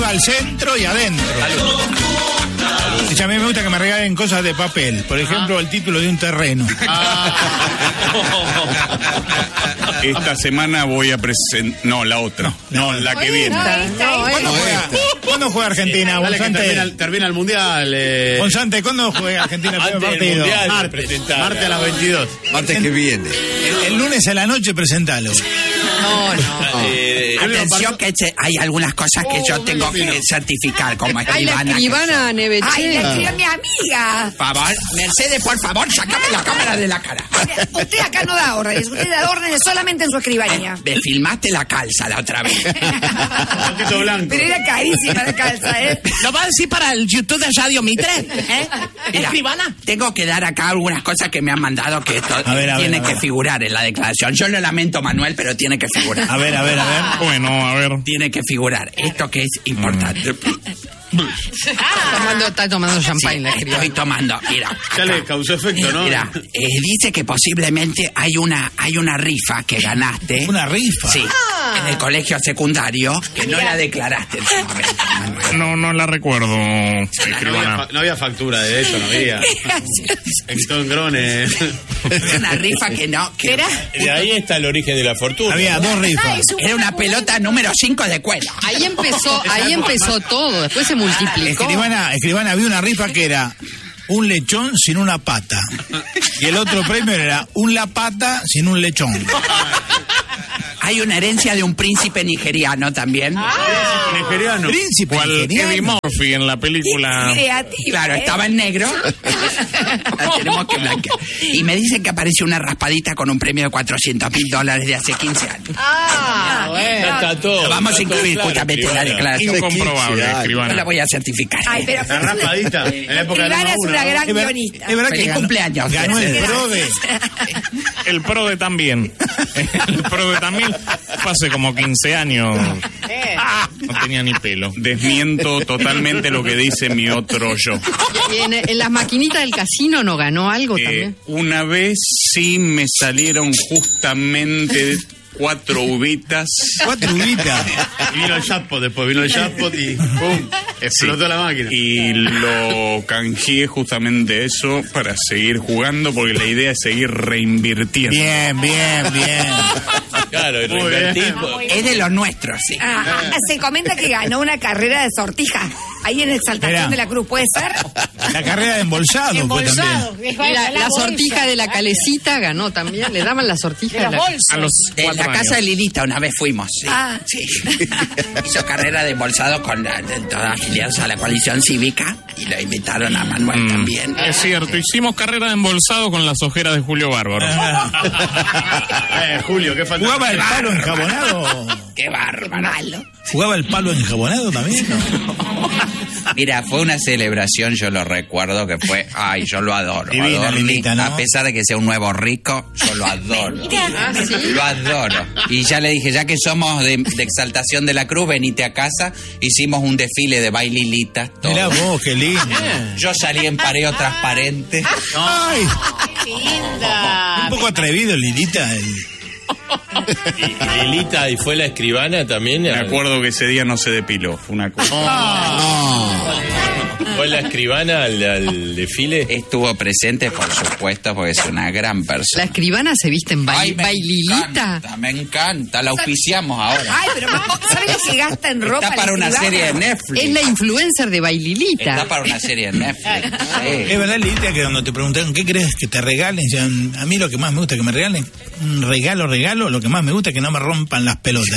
al centro y adentro. A mí me gusta que me regalen cosas de papel. Por ejemplo, el título de un terreno. Esta semana voy a presentar... No, la otra. No, la que viene. ¿Cuándo juega Argentina? Dale, que termina el Mundial. Gonzante, ¿cuándo juega Argentina el primer partido? Martes a las 22. Martes que viene. El lunes a la noche presentalo. No. Atención que hay algunas cosas que yo tengo que certificar como escribana. Ay, la escribana Neveche. Ay, la escribana mi amiga. Por favor, Mercedes, por favor, sacame la cámara de la cara. Usted acá no da órdenes, usted da órdenes solamente en su escribanía. Me filmaste la calza la otra vez. Pero era carísima la calza, ¿eh? ¿Lo va a decir para el YouTube de Radio Mitre? Mira, escribana. Tengo que dar acá algunas cosas que me han mandado que esto tiene que figurar en la declaración. Yo lo lamento, Manuel, pero tiene que figurar. A ver. Bueno, a ver. Tiene que figurar. Esto que es importante. Está tomando champagne la escribana. Estoy tomando, mira. Ya le causó efecto, ¿no? Mira, dice que posiblemente hay una rifa que ganaste. ¿Una rifa? Sí, en el colegio secundario, que no la declaraste en su momento, Manuel. No la recuerdo, escribana. No había factura de eso, no había. En Grone. Una rifa que no. Que ¿Era? De ahí está el origen de la fortuna. Había dos rifas. era una pelota número 5 de escuela. Ahí empezó todo, después se multiplicó. Escribana, había una rifa que era un lechón sin una pata. Y el otro premio era la pata sin un lechón. Hay una herencia de un príncipe nigeriano también. Nigeriano. Príncipe ¿Cuál nigeriano. Eddie Murphy en la película? Creativa. Claro, estaba en negro. La tenemos que blanquear. Y me dicen que aparece una raspadita con un premio de $400,000 de hace 15 años. Ya está todo. Lo vamos a incluir claro, justamente en la escribana. declaración. Incomprobable, Yo escribana. la voy a certificar. Ay, pero La raspadita. En la época de escribana es uno, una ¿no? gran Es verdad- guionista. es verdad que Feliz cumpleaños. ganó el Mercedes. PRODE. El PRODE también. El PRODE también fue hace como 15 años. No tenía ni pelo. Desmiento totalmente lo que dice mi otro yo. Y en las maquinitas del casino no ganó algo también. Una vez sí me salieron justamente 4 uvitas. 4 uvitas. Y vino el jackpot después, y ¡pum! Explotó la máquina. Y lo canjeé justamente eso para seguir jugando, porque la idea es seguir reinvirtiendo. Bien. Claro, y Muy reinvertir. Es de los nuestros, sí. Se comenta que ganó una carrera de sortija ahí en Exaltación Mirá. de la Cruz, ¿puede ser? La carrera de embolsado fue también. Y la sortija de la calecita ganó también. Le daban la sortija de la A los De 4 la casa de Lilita una vez fuimos. Sí. Sí. Hizo carrera de embolsado con todas afiliados a la coalición cívica y lo invitaron a Manuel también. Es cierto, hicimos carrera de embolsado con las ojeras de Julio Bárbaro. Julio, qué falta. ¿Jugaba el palo enjabonado? ¡Qué bárbaro! ¿Jugaba el palo enjabonado también? Mira, fue una celebración, yo lo recuerdo, que fue... Ay, yo lo adoro. Divina, adoro Lilita, ¿no? A pesar de que sea un nuevo rico, yo lo adoro. Lo adoro. Y ya le dije, ya que somos de Exaltación de la Cruz, venite a casa. Hicimos un desfile de baililitas. Mirá vos, qué lindo. Yo salí en pareo transparente. Ay, un poco atrevido, Lilita. Y Lilita, y fue la escribana también. Me acuerdo que ese día no se depiló, fue una cosa. ¿Fue la escribana al desfile? Estuvo presente, por supuesto, porque es una gran La persona. escribana se viste en Ay, baililita. me encanta, la auspiciamos ahora. Ay, pero ¿sabes lo que gasta en ropa? Está para la una escribana? serie de Netflix. Es la influencer de baililita. Está para una serie de Netflix. Es verdad, Lilita, que cuando te preguntaron qué crees que te regalen, decían, a mí lo que más me gusta que me regalen, un regalo, lo que más me gusta es que no me rompan las pelotas.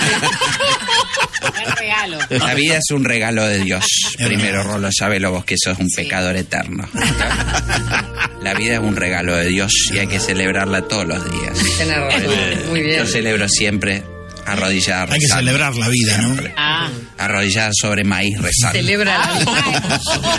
La vida es un regalo de Dios. Primero, Rolo, sabelo vos que sos un pecador eterno. La vida es un regalo de Dios y hay que celebrarla todos los días. Tenés razón. Muy bien. Yo celebro siempre arrodillada Hay que rezando. celebrar la vida, ¿no? Arrodillada sobre maíz rezando. Celebra la vida.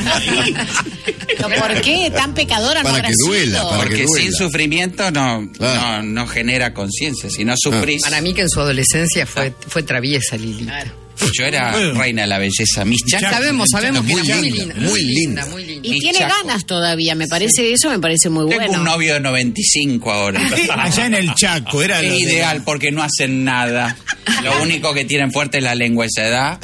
¿Por qué tan pecadora no Para habrá que duela, sido? para Porque que duela. sin sufrimiento no Claro. genera conciencia. Si no sufrís... Para mí que en su adolescencia fue traviesa Lilita. Yo era reina de la belleza. Mis chacos. Sabemos que era muy linda. muy linda. Muy linda. Y tiene ganas todavía, me parece eso, me parece muy bueno. Tengo un novio de 95 ahora. Allá en el Chaco, era Es ideal porque no hacen nada. Lo único que tienen fuerte es la lengua a esa edad.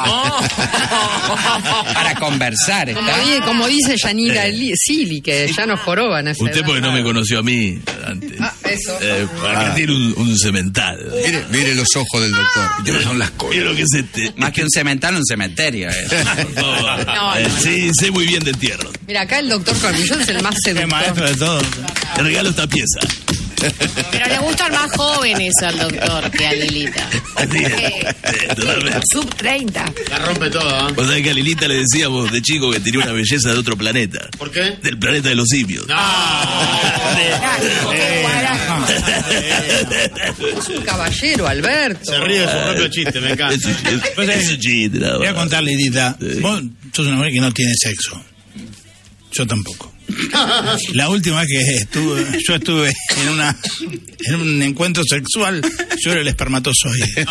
Para conversar, ¿está? Como dice Yanira Sili, que ya nos joroban. Usted porque no me conoció a mí antes. Eso. Acá tiene un cemental. Mire los ojos del doctor. ¿Qué son las cosas? Mira lo que es este. Más que un cemental, un cementerio. Por favor. Sí, sé muy bien de entierro. Mira, acá el doctor Cornillón es el más el maestro de todo. Te regalo esta pieza. Pero le gustan más jóvenes al doctor que a Lilita. Así es. Totalmente. Sub 30. La rompe todo, ¿eh? Vos sabés que a Lilita le decíamos de chico que tenía una belleza de otro planeta. ¿Por qué? Del planeta de los simios. Es un caballero, Alberto. Se ríe de su propio chiste, me encanta. Es un chiste, nada Voy a más. contarle, Lidita. Vos sos una mujer que no tiene sexo. Yo tampoco. La última vez que yo estuve en un encuentro sexual, yo era el espermatozoide.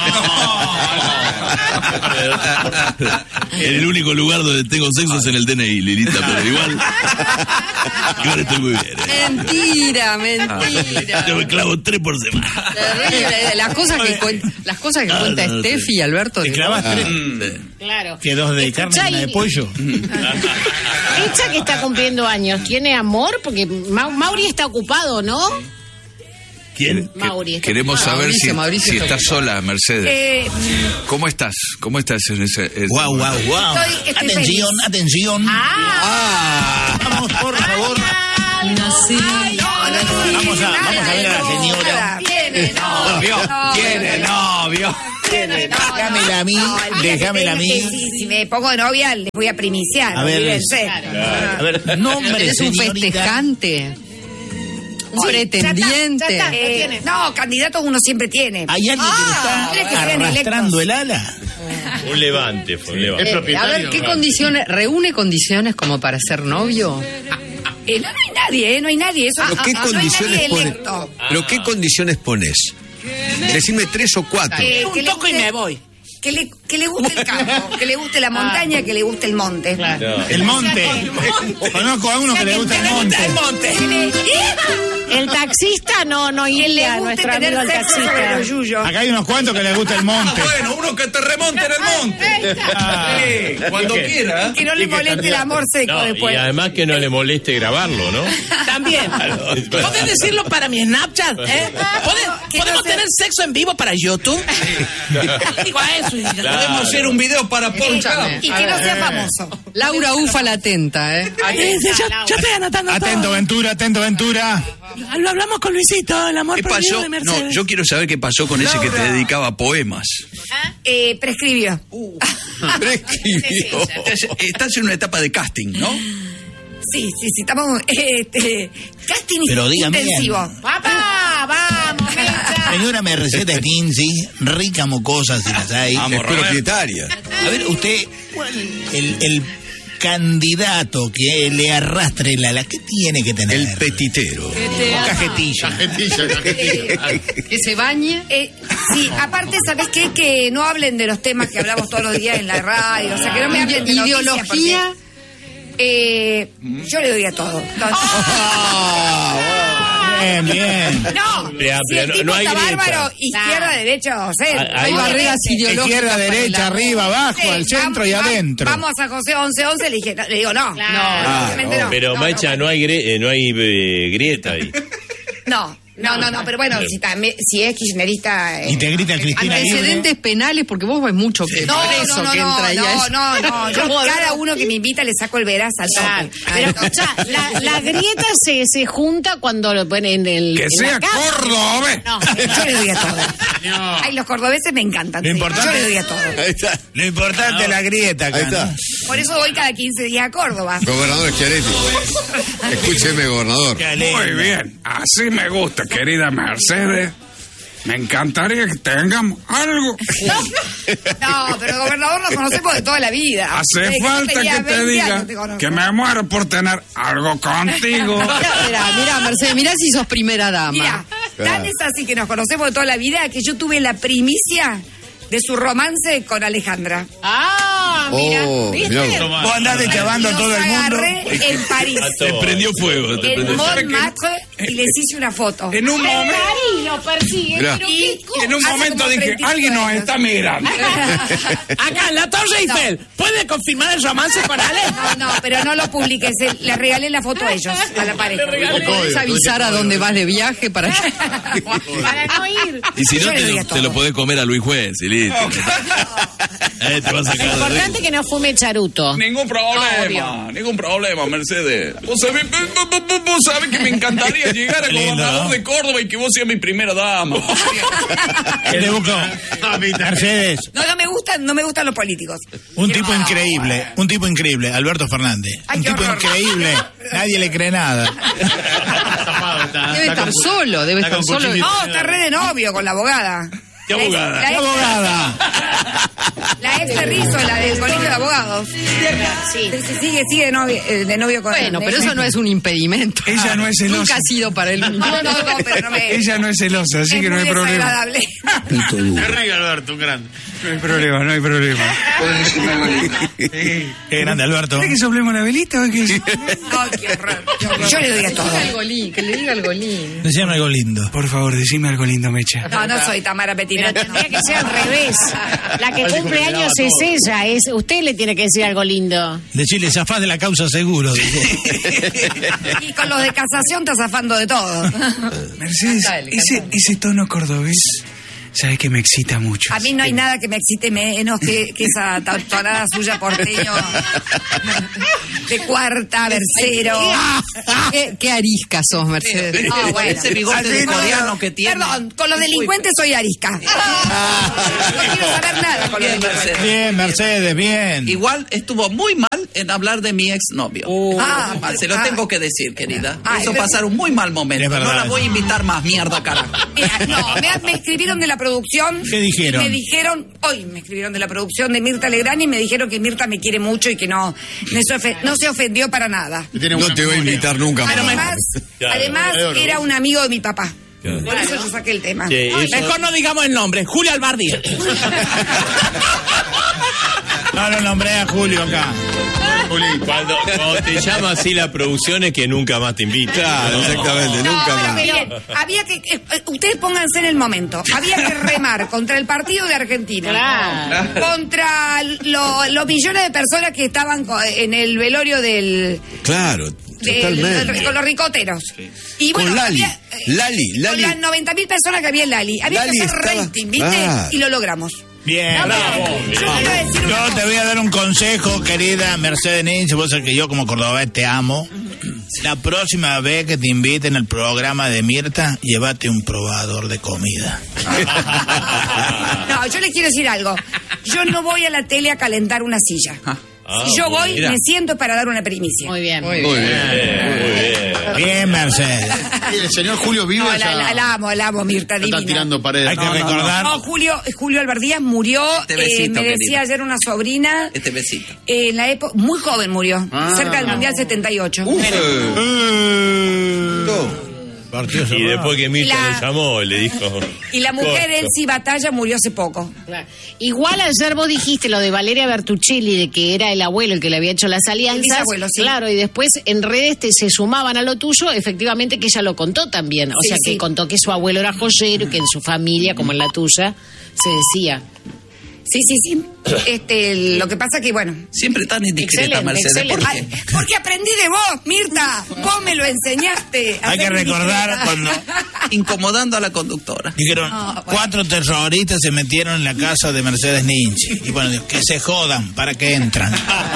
En el único lugar donde tengo sexo es en el DNI, Lilita, pero igual estoy muy bien. Mentira. Yo me clavo 3 por semana. Terrible. Las cosas que cuenta Steffi y Alberto. ¿Te clavas 3? Claro. Que 2 de carne y 1 de pollo. Esta que está cumpliendo años, ¿tiene amor? Porque Mauri está ocupado, ¿no? ¿Quién? Mauri está Queremos ocupado. saber Mauricio si está estás sola, Mercedes. ¿Cómo estás? ¿Cómo estás en ese...? Guau. Estoy Atención, feliz. atención. Vamos, por favor. Vamos a ver a la señora. Tiene novio. Déjamela a mí, déjamela a mí. Si me pongo de novia, les voy a primiciar. A ver, olvídense. A ver, nombre, ¿Eres un señorita. festejante? ¿Un pretendiente? Ya está. No, candidatos uno siempre tiene. ¿Hay alguien que le está ¿quieres que sean arrastrando el ala? Un levante, fue un levante. ¿Es A propietario? ver, ¿qué condiciones? ¿Reúne condiciones como para ser novio? No hay nadie, no hay nadie. Eso, ¿Pero qué no hay condiciones nadie pones? electo. ¿Pero qué condiciones pones? Decime 3 o 4. Que le guste- Que le guste el campo, que le guste la montaña, que le guste el monte. El monte. Conozco a uno que le gusta el monte. Que le- El taxista no que le iría a guste nuestro amigo tener el sexo sobre taxista. los yuyos. Acá hay unos cuantos que les gusta el monte. Bueno, uno que te remonte en el monte. Sí, cuando quiera. Que no le moleste el amor seco No, después. y además que no le moleste grabarlo, ¿no? También. ¿Podés decirlo para mi Snapchat? Que no ¿Podemos sea- tener sexo en vivo para YouTube? Digo a eso. Y ya Claro. Podemos hacer un video para Escúchame. Y que no sea famoso. Laura Ufa la atenta, ¿eh? Yo estoy anotando Atento, todo. Ventura. Lo hablamos con Luisito, el amor ¿Qué perdido pasó? de Mercedes. No, yo quiero saber qué pasó con ese que te dedicaba poemas. Prescribió. Prescribió. Estás en una etapa de casting, ¿no? Sí, estamos casting Pero dígame intensivo. Papá, vamos, Mecha. Señora Mercedes Stinzi, rica mocosa si las hay. Es propietaria. A ver, usted, el candidato que le arrastre el ala, ¿qué tiene que tener? El petitero. O cajetilla. Que se bañe. Sí, aparte, ¿sabes qué? Que no hablen de los temas que hablamos todos los días en la radio. O sea, que no me hablen de noticias, Ideología. porque, yo le doy a todo. Bien. No, Pero si el no- tipo no hay está grieta. bárbaro, izquierda, derecha o centro. Hay barreras ideológicas. Izquierda, derecha, arriba, abajo, Sí, al centro y adentro. Vamos a José 1111, le digo no. Claro. Obviamente no. Pero, No, Mecha, no hay grieta ahí. No, pero bueno, si es kirchnerista... Y te grita Cristina Antecedentes penales, porque vos ves mucho que No, preso que entra ahí a eso. no. Yo cada uno que me invita le saco el veraz al toque. Pero escucha, la grieta se junta cuando lo ponen en el. Que en sea la cama. Córdoba, ¿ves? No. Yo le doy a todo. Ay, los cordobeses me encantan. Lo sí. importante- Yo le doy a todo. Ahí está. Lo importante es la grieta acá. Ahí está. ¿no? Por eso voy cada 15 días a Córdoba. Gobernador Schiaretti. Escúcheme, gobernador. Qué alegre. bien, así me gusta, querida Mercedes. Me encantaría que tengamos algo. No, pero gobernador nos conocemos de toda la vida. Hace Desde yo falta tenía que te 20 diga años te conozco. que me muero por tener algo contigo. Mira, Mercedes, mira si sos primera dama. Mira, tan es así que nos conocemos de toda la vida que yo tuve la primicia de su romance con Alejandra. Mira, Oh, ¿viste? mirá. Vos andás deschavando a todo el mundo. Agarré en París, Te prendió fuego. Te en prendió fuego. Montmartre, y les hice una foto. En un momento, París lo persigue. Mirá. Pero Y qué en un hace momento como dije, 35 alguien nos años. está mirando. Acá en la Torre Eiffel. ¿Puede confirmar el romance con Ale? No, pero no lo publiques. Le regalé la foto a ellos, a la pareja. ¿Podés avisar a dónde vas de viaje para que... para no ir. Y si no, Yo le diría te lo todo. podés comer a Luis Juez y listo. Te vas a Lo sacar de importante es que no fume charuto. Ningún problema, Mercedes. Vos sabés que me encantaría llegar a Qué lindo, gobernador ¿no? de Córdoba y que vos seas mi primera dama. ¿Qué le busco? Mercedes, No me gustan los políticos. un tipo increíble, Alberto Fernández. Ay, Un qué tipo horror. increíble, nadie le cree nada. Debe estar solo, debe estar solo. No, está re de novio con la abogada. ¿Qué abogada? ¡Qué abogada! La ex de Rizzo, la del colegio de abogados. Sí. Sigue de novio con Bueno, pero eso no es un impedimento. Ella no es celosa. Nunca ha sido para él un No, impedimento. pero no me... Ella no es celosa, así es que no muy hay problema. desagradable. Qué rico, Alberto, un grande. No hay problema. Qué grande, Alberto. ¿Querés que soplemos la velita o qué? Ay, qué horror. Yo le doy a todo. Que le diga algo lindo. Decíame algo lindo. Por favor, decime algo lindo, Mecha. No soy Tamara Petina. Pero tendría que ser al revés. La que cumple años es ella. Usted le tiene que decir algo lindo. Decirle, zafás de la causa seguro. Y con los de casación está zafando de todo. Mercedes, ese tono cordobés, sabes que me excita mucho. A mí no hay nada que me excite menos que esa tonada suya porteño de cuarta, versero. Qué arisca sos, Mercedes. Bueno. Ese bigote de coreano que tiene. Perdón, con los delincuentes soy arisca. No quiero saber nada con los Bien, delincuentes. Mercedes. Bien, Mercedes, bien. Igual estuvo muy mal en hablar de mi exnovio. Se lo tengo que decir, querida. Hizo pasar un muy mal momento. Es No verdad. la voy a invitar más, mierda, carajo. Mira, no, me escribieron de la producción. ¿Qué dijeron? Y me dijeron, hoy me escribieron de la producción de Mirta Legrand y me dijeron que Mirta me quiere mucho y que no se ofendió para nada. No te voy a invitar nunca más. Además era un amigo de mi papá. Por eso yo saqué el tema. Mejor no digamos el nombre. Julio Albardi. No lo nombré a Julio acá. Cuando te llama así la producción es que nunca más te invita. Claro, exactamente, nunca más. Miren, había que ustedes pónganse en el momento. Había que remar contra el partido de Argentina. Claro. Contra los millones de personas que estaban en el velorio del Claro, totalmente. con los ricoteros. Y Con Lali. Lali. Con las 90.000 personas que había en Lali. Había Lali que hacer estaba- rating, ¿viste? Claro. Y lo logramos. Bien. Yo quiero decir una Yo te voy a dar un consejo, querida Mercedes Ninch. Vos sabés que yo como cordobés te amo. La próxima vez que te inviten al programa de Mirta, llévate un probador de comida. No, yo le quiero decir algo. Yo no voy a la tele a calentar una silla. Si yo voy, mira. me siento para dar una primicia. Muy bien. Muy bien. Bien, Mercedes. ¿Y el señor Julio vive No, allá? la amo, Mirta Está divina. tirando paredes. Hay que recordar. No, Julio Albardías murió, Este besito, me decía querida. ayer una sobrina, Este besito. en la época, muy joven murió, cerca del Mundial 78. Y después que Mirta La- lo llamó, le dijo. Y la mujer, corto. Elsie Batalla, murió hace poco. Claro. Igual ayer vos dijiste lo de Valeria Bertuccelli, de que era el abuelo el que le había hecho las alianzas. bisabuelo, sí. Claro, y después en redes se sumaban a lo tuyo, efectivamente que ella lo contó también. O Sí, sea, que sí. contó que su abuelo era joyero y que en su familia, como en la tuya, se decía. Sí. Lo que pasa que, bueno. Siempre tan indiscreta, Excelente, Mercedes. ¿Por Ay, qué? porque aprendí de vos, Mirta. Vos me lo enseñaste. a Hay que ser recordar indiscreta. cuando Incomodando a la conductora. dijeron, No, bueno. 4 terroristas se metieron en la casa de Mercedes Ninch. Y bueno, que se jodan, ¿para qué entran?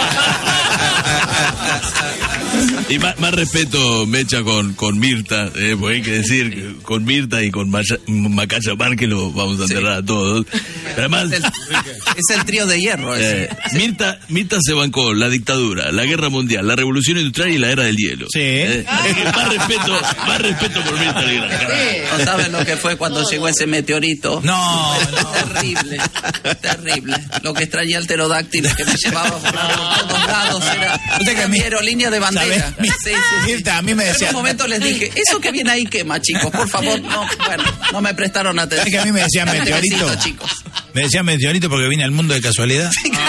Y más respeto, Mecha, con Mirta, porque hay que decir, que con Mirta y con Macaya Márquez lo vamos a enterrar a todos. Pero además, Es el trío de hierro ese. Mirta se bancó la dictadura, la guerra mundial, la revolución industrial y la era del hielo. Sí. Más respeto por Mirta Legrand. ¿No saben lo que fue cuando llegó ese meteorito? No, Terrible, terrible. Lo que extrañé el pterodáctilo que me llevaba por todos lados era mi aerolínea de bandera. ¿sabes? Sí. Mirta, a mí me En decía... un momento les dije, eso que viene ahí quema, chicos, por favor. No, bueno, no me prestaron atención. Es que a mí me decían Este meteorito. besito, chicos. Me decía meteorito porque vine al mundo de casualidad.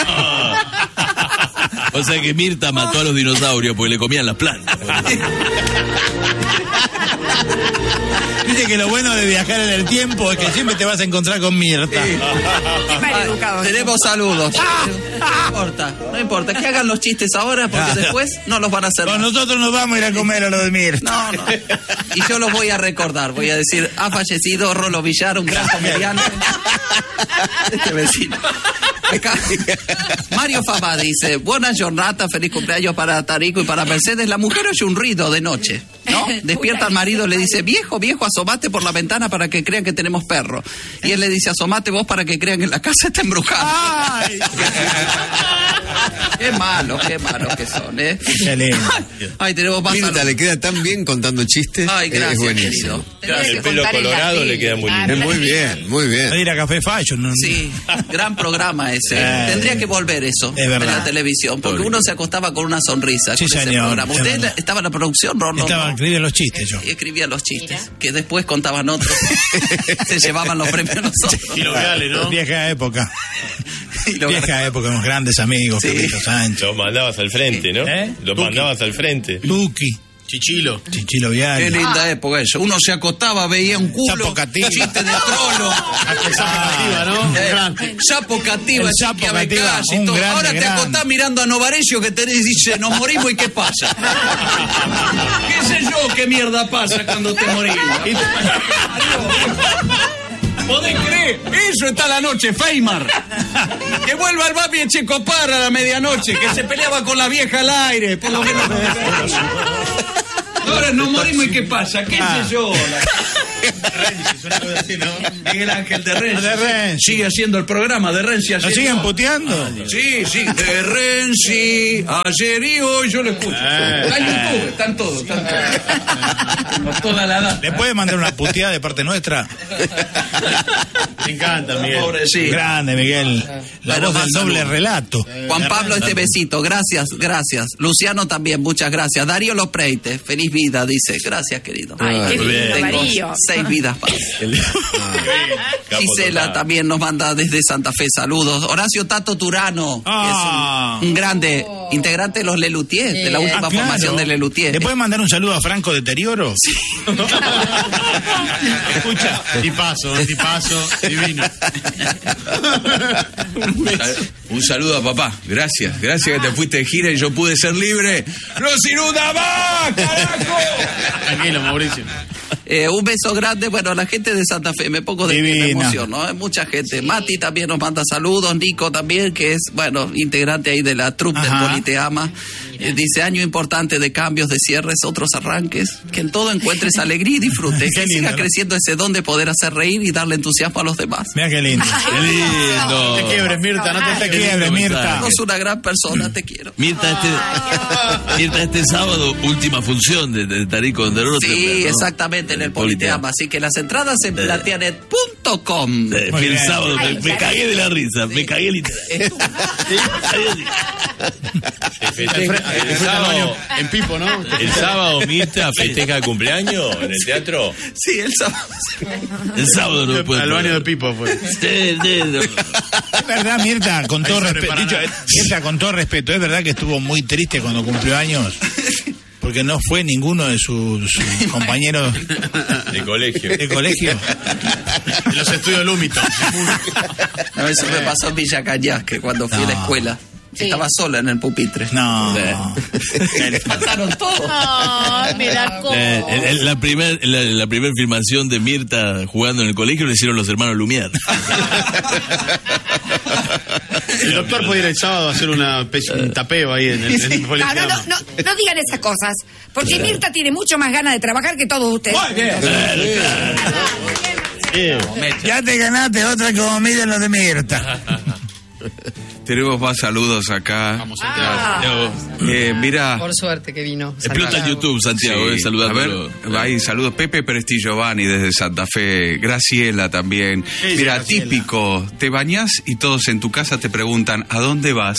O sea que Mirta mató a los dinosaurios porque le comían las plantas. Viste que lo bueno de viajar en el tiempo es que siempre te vas a encontrar con Mirta. Tenemos saludos. No importa, que hagan los chistes ahora porque después no los van a hacer. Con nosotros nos vamos a ir a comer a lo de Mirta. No. Y yo los voy a recordar, voy a decir, ha fallecido Rolo Villar, un gran comediante. Este vecino. Acá. Mario Fama dice, buena jornada, feliz cumpleaños para Tarico y para Mercedes. La mujer oye un ruido de noche, ¿no? Despierta al marido, le dice, viejo, asomate por la ventana para que crean que tenemos perro. Y él le dice, asomate vos para que crean que la casa está embrujada. Ay. Qué malos que son, ¿eh? Ay, tenemos más Mirta, le queda tan bien contando chistes. Ay, gracias, es buenísimo. El pelo colorado le queda muy lindo. Muy bien, muy bien. Ir a Café Fashion. ¿No? Sí, gran programa ese. Tendría que volver eso en la televisión, porque uno se acostaba con una sonrisa con ese programa. ¿Usted estaba en la producción, no? Escribía los chistes yo. Escribía los chistes, que después contaban otros. Se llevaban los premios nosotros. Y los reales, ¿no? Vieja época. Vieja época, unos grandes amigos. Sí. Los mandabas al frente, ¿no? Los mandabas al frente. Tuki. Chichilo Qué Viale. linda época eso. Uno se acostaba, veía un culo, chiste de trolo. Sapo Cativa, ¿no? Sapo Cativa, Sapo Cativa, un grande, ahora te acostás mirando a Novarecio que te dice, nos morimos y ¿qué pasa? ¿Qué sé yo qué mierda pasa cuando te morís? ¿Podés creer? Eso está la noche, Feymar. Que vuelva el Babi Echecopar a la medianoche, que se peleaba con la vieja al aire, por lo menos. Ahora nos morimos y ¿qué pasa? ¿Qué sé yo? Miguel Ángel de Renzi. Sigue haciendo el programa de Renzi. ¿Lo siguen puteando? Sí, de Renzi. Ayer y hoy yo lo escucho. Está en YouTube, están todos. Por toda la edad. ¿Le puede mandar una puteada de parte nuestra? Me encanta, Miguel. Pobre, sí. Grande, Miguel. La voz del doble relato. Juan Pablo, este besito. Gracias. Luciano también, muchas gracias. Darío Lopreite, feliz vida, dice. Gracias, querido. Ay, qué lindo, Darío. 6 vidas para. Gisela también nos manda desde Santa Fe saludos. Horacio Tato Turano, que es un grande integrante de los Lelutier, de la última formación de Lelutier. ¿Le puede mandar un saludo a Franco Deterioro? Sí. Escucha, tipazo, divino. Un saludo a papá. Gracias que te fuiste de gira y yo pude ser libre. ¡No sin una más, carajo! Tranquilo, Mauricio. Un beso grande, bueno, a la gente de Santa Fe, me pongo de emoción, ¿no? Hay mucha gente. Sí. Mati también nos manda saludos, Nico también, que es, bueno, integrante ahí de la troupe del Politeama. Dice, año importante de cambios, de cierres, otros arranques, que en todo encuentres alegría y disfrute, que siga creciendo ese don de poder hacer reír y darle entusiasmo a los demás. Mira qué lindo. Qué lindo. No te quiebres, Mirta, no te quiebres, Mirta. Sos una gran persona, te quiero. Mirta, este sábado, última función de Tarico de Rotterdam. Sí, ¿no? Exactamente, en el Politeama. Así que las entradas en plateanet.com. El sábado me cagué de la risa, me cagué literal. El sábado, en Pipo, ¿no? El sábado Mirta festeja el cumpleaños en el teatro. Sí, el sábado. El sábado no puede. Al baño de Pipo fue. Es verdad, Mirta, con todo respeto. Mirta, con todo respeto, es verdad que estuvo muy triste cuando cumplió años. Porque no fue ninguno de sus compañeros de colegio. De los estudios Lúmito. No, eso me pasó en Villa Cañas, que cuando fui a la escuela. Sí. Estaba sola en el pupitre. No. Faltaron todos. Oh, me da como. La primer filmación de Mirta jugando en el colegio le hicieron los hermanos Lumière. El doctor puede ir el sábado a hacer un tapeo ahí en el Politeama. No digan esas cosas, porque Mirta tiene mucho más ganas de trabajar que todos ustedes. Ya te ganaste otra como miden los de Mirta. Tenemos más saludos acá. Mira. Por suerte que vino. Explota en YouTube, Santiago, saludando. A ver, ahí saludos. Pepe Presti Giovanni desde Santa Fe. Graciela también. Mira, Graciela. Típico. Te bañás y todos en tu casa te preguntan, ¿a dónde vas?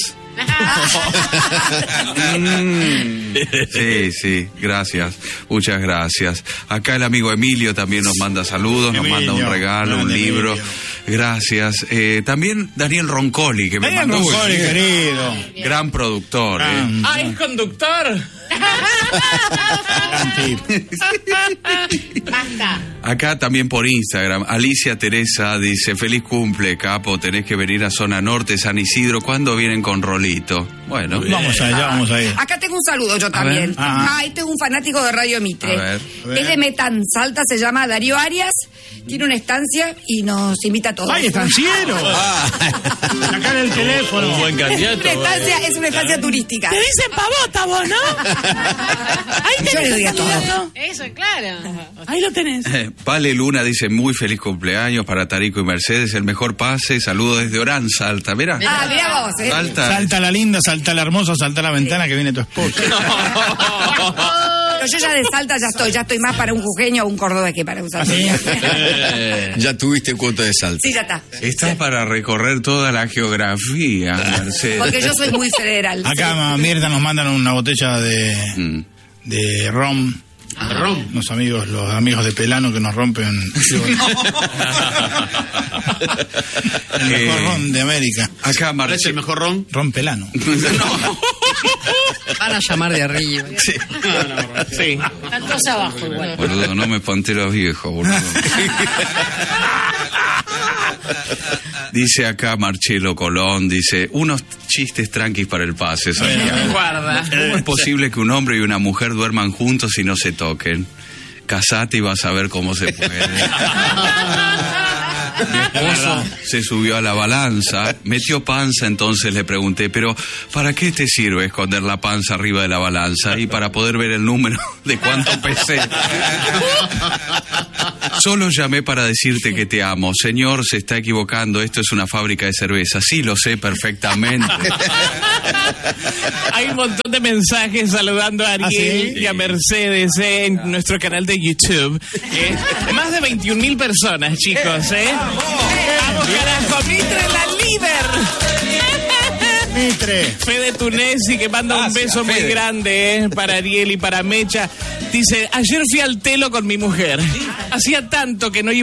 Sí, gracias. Muchas gracias. Acá el amigo Emilio también nos manda saludos, nos manda un regalo, un libro. Gracias. También Daniel Roncoli, que me Daniel mandó... Roncoli, querido. Gran productor. ¡Ah, es conductor! Basta. Acá también por Instagram, Alicia Teresa dice, feliz cumple, capo, tenés que venir a Zona Norte, San Isidro, ¿cuándo vienen con Rolito? Bueno. Vamos allá, vamos a ir. Acá tengo un saludo yo también. Este es un fanático de Radio Mitre. A ver. Es de Metán, Salta, se llama Darío Arias, tiene una estancia y nos invita a todos. ¡Ay, estanciero! Acá en el teléfono. Un buen candidato. Es una estancia turística. Te dicen pavota vos, ¿no? Ahí Yo le doy a tenés. todo. Eso, claro. Ahí lo tenés. Vale Luna dice, muy feliz cumpleaños para Tarico y Mercedes, el mejor pase, saludos desde Orán, Salta, mirá. Ah, mirá vos, Salta la linda, salta la hermosa, salta la ventana que viene tu esposa. Pero yo ya de Salta ya estoy más para un jujeño o un cordobés que para un salteño. Ya tuviste cuota de Salta. Sí, ya está. Estás para recorrer toda la geografía, Mercedes. Porque yo soy muy federal. Acá Mirta nos mandan una botella de rom. Los amigos de Pelano que nos rompen el mejor ron de América. Acá ¿Cuál es el mejor ron? Ron Pelano. Van a llamar de arriba. Sí. Están todos abajo igual. Boludo, no me espanté los viejos, boludo. Dice acá Marcelo Colón, dice, unos chistes tranquis para el pase, Santiago. Guarda. ¿Cómo es posible que un hombre y una mujer duerman juntos y no se toquen? Casate y vas a ver cómo se puede. Mi esposo se subió a la balanza, metió panza, entonces le pregunté, pero ¿para qué te sirve esconder la panza arriba de la balanza? Y para poder ver el número de cuánto pesé. Solo llamé para decirte que te amo. Señor, se está equivocando, esto es una fábrica de cerveza. Sí, lo sé perfectamente. Hay un montón de mensajes saludando a Ariel y a Mercedes en nuestro canal de YouTube. Más de 21.000 personas, chicos, ¡Vamos, carajo! ¡Mitre la líder! Mitre. Fede Tunesi, que manda un beso muy grande para Ariel y para Mecha. Dice, ayer fui al telo con mi mujer. Hacía tanto que no iba